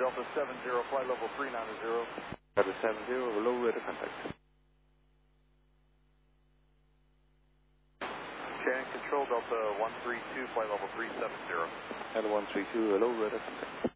Delta 70, flight level 390. Delta 70, low radar contact. Shannon Control, Delta 132, flight level 370. Delta 132, low radar contact.